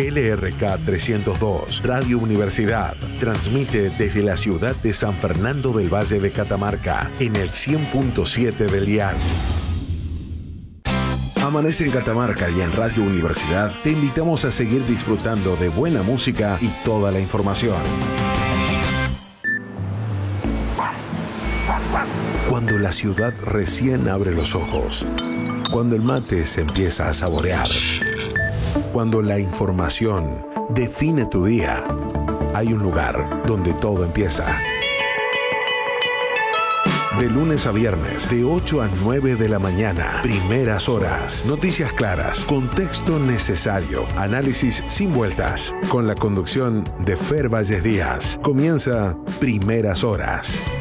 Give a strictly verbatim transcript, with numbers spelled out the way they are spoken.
L R K trescientos dos, Radio Universidad, transmite desde la ciudad de San Fernando del Valle de Catamarca, en el cien punto siete del dial. Amanece en Catamarca y en Radio Universidad te invitamos a seguir disfrutando de buena música y toda la información. Cuando la ciudad recién abre los ojos, cuando el mate se empieza a saborear, cuando la información define tu día, hay un lugar donde todo empieza. De lunes a viernes, de ocho a nueve de la mañana, primeras horas. Noticias claras, contexto necesario, análisis sin vueltas. Con la conducción de Fer Valles Díaz. Comienza Primeras Horas.